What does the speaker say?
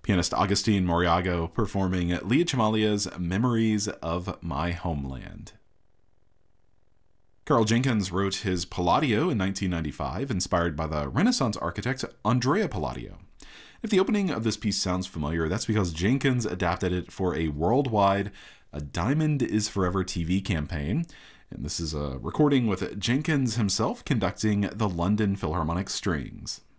Pianist Augustine Moriago performing Leah Chamalia's Memories of My Homeland. Carl Jenkins wrote his Palladio in 1995, inspired by the Renaissance architect Andrea Palladio. If the opening of this piece sounds familiar, that's because Jenkins adapted it for a worldwide A Diamond is Forever TV campaign. And this is a recording with Jenkins himself conducting the London Philharmonic Strings.